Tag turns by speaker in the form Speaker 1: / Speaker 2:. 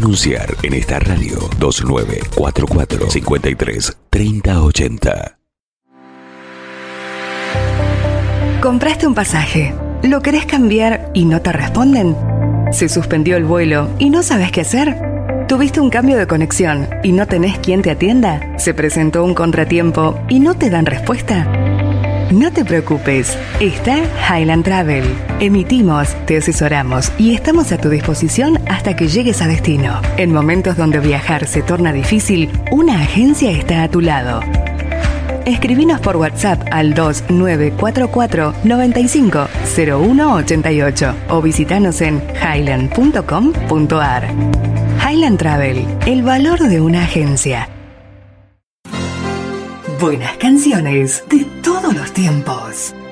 Speaker 1: anunciar en esta radio. 2944 53 3080.
Speaker 2: Compraste un pasaje, lo querés cambiar y no te responden. Se suspendió el vuelo y no sabes qué hacer. ¿Tuviste un cambio de conexión y no tenés quien te atienda? ¿Se presentó un contratiempo y no te dan respuesta? No te preocupes, está Highland Travel. Emitimos, te asesoramos y estamos a tu disposición hasta que llegues a destino. En momentos donde viajar se torna difícil, una agencia está a tu lado. Escribinos por WhatsApp al 2944 95 0188 o visitanos en highland.com.ar. Highland Travel, el valor de una agencia. Buenas canciones de todos los tiempos.